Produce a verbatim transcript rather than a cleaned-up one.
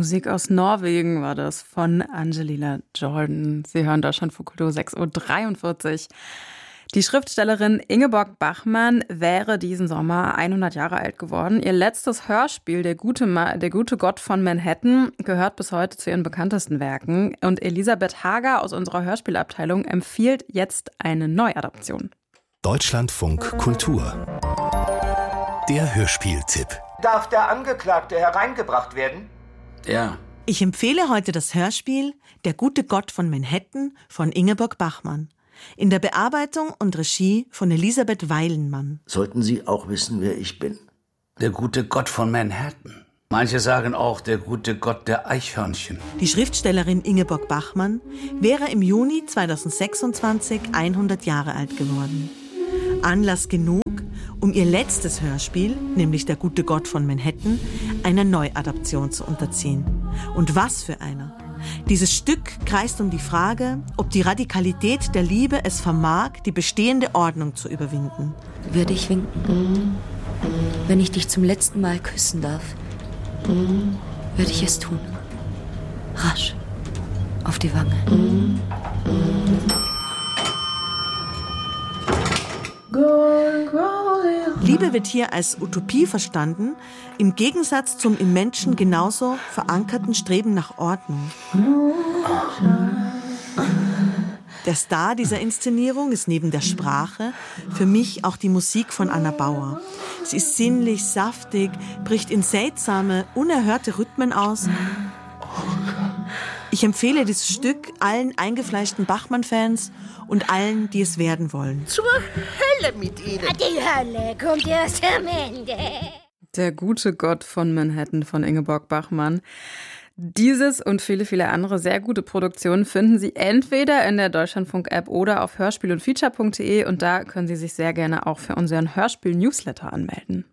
Musik aus Norwegen war das von Angelina Jordan. Sie hören Deutschlandfunk Kultur sechs Uhr dreiundvierzig. Die Schriftstellerin Ingeborg Bachmann wäre diesen Sommer hundert Jahre alt geworden. Ihr letztes Hörspiel, Der gute, Ma- Der gute Gott von Manhattan, gehört bis heute zu ihren bekanntesten Werken. Und Elisabeth Hager aus unserer Hörspielabteilung empfiehlt jetzt eine Neuadaption. Deutschlandfunk Kultur. Der Hörspieltipp. Darf der Angeklagte hereingebracht werden? Ja. Ich empfehle heute das Hörspiel Der gute Gott von Manhattan von Ingeborg Bachmann. In der Bearbeitung und Regie von Elisabeth Weilenmann. Sollten Sie auch wissen, wer ich bin? Der gute Gott von Manhattan. Manche sagen auch der gute Gott der Eichhörnchen. Die Schriftstellerin Ingeborg Bachmann wäre im Juni zweitausendsechsundzwanzig hundert Jahre alt geworden. Anlass genug, um ihr letztes Hörspiel, nämlich Der gute Gott von Manhattan, einer Neuadaption zu unterziehen. Und was für einer! Dieses Stück kreist um die Frage, ob die Radikalität der Liebe es vermag, die bestehende Ordnung zu überwinden. Würde ich winken? Wenn ich dich zum letzten Mal küssen darf, würde ich es tun. Rasch. Auf die Wange. Liebe wird hier als Utopie verstanden, im Gegensatz zum im Menschen genauso verankerten Streben nach Ordnung. Der Star dieser Inszenierung ist neben der Sprache für mich auch die Musik von Anna Bauer. Sie ist sinnlich, saftig, bricht in seltsame, unerhörte Rhythmen aus. Ich empfehle dieses Stück allen eingefleischten Bachmann-Fans und allen, die es werden wollen. Zur Hölle mit Ihnen! Die Hölle kommt erst am Ende. Der gute Gott von Manhattan von Ingeborg Bachmann. Dieses und viele, viele andere sehr gute Produktionen finden Sie entweder in der Deutschlandfunk-App oder auf hörspiel und feature punkt de und da können Sie sich sehr gerne auch für unseren Hörspiel-Newsletter anmelden.